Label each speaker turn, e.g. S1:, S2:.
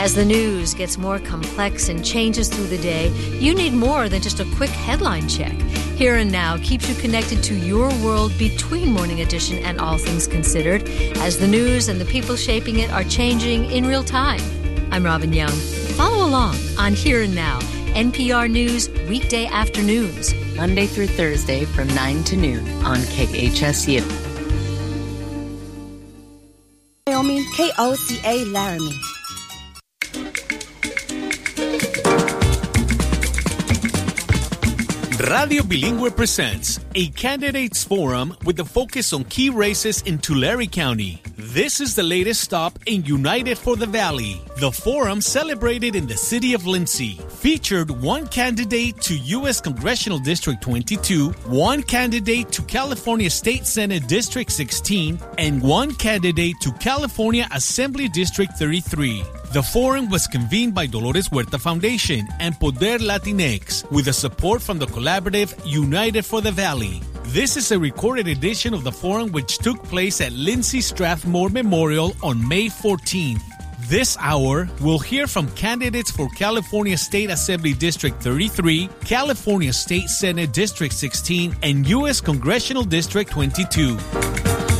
S1: As the news gets more complex and changes through the day, you need more than just a quick headline check. Here and Now keeps you connected to your world between Morning Edition and All Things Considered, as the news and the people shaping it are changing in real time. I'm Robin Young. Follow along on Here and Now, NPR News weekday afternoons,
S2: Monday through Thursday from 9 to noon on KHSU.
S3: Wyoming, KOCA Laramie.
S4: Radio Bilingüe presents a candidates forum with a focus on key races in Tulare County. This is the latest stop in United for the Valley. The forum, celebrated in the city of Lindsay, featured one candidate to U.S. Congressional District 22, one candidate to California State Senate District 16, and one candidate to California Assembly District 33. The forum was convened by Dolores Huerta Foundation and Poder Latinx with the support from the collaborative United for the Valley. This is a recorded edition of the forum, which took place at Lindsay Strathmore Memorial on May 14th. This hour, we'll hear from candidates for California State Assembly District 33, California State Senate District 16, and U.S. Congressional District 22.